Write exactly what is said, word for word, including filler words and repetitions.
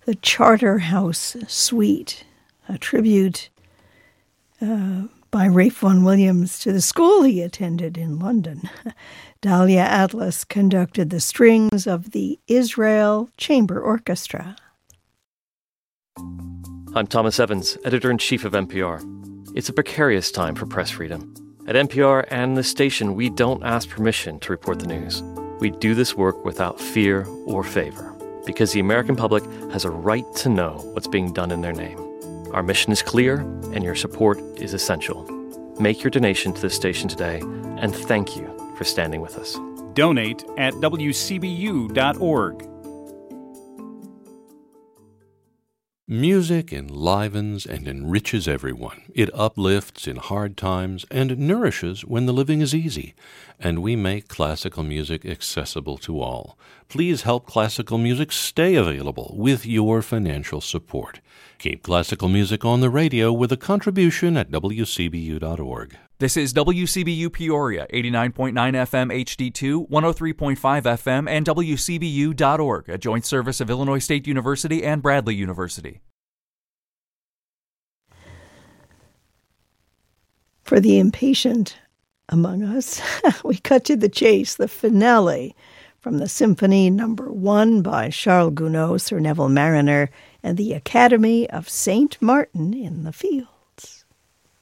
the Charterhouse Suite, a tribute uh, by Ralph Vaughan Williams to the school he attended in London. Dahlia Atlas conducted the strings of the Israel Chamber Orchestra. I'm Thomas Evans, editor-in-chief of N P R. It's a precarious time for press freedom. At N P R and the station, we don't ask permission to report the news. We do this work without fear or favor, because the American public has a right to know what's being done in their name. Our mission is clear, and your support is essential. Make your donation to the station today, and thank you for standing with us. Donate at W C B U dot org. Music enlivens and enriches everyone. It uplifts in hard times and nourishes when the living is easy. And we make classical music accessible to all. Please help classical music stay available with your financial support. Keep classical music on the radio with a contribution at W C B U dot org. This is W C B U Peoria, eighty-nine point nine F M H D two, one oh three point five F M, and W C B U dot org, a joint service of Illinois State University and Bradley University. For the impatient among us, we cut to the chase, the finale from the Symphony Number One by Charles Gounod, Sir Neville Marriner, and the Academy of Saint Martin in the Fields.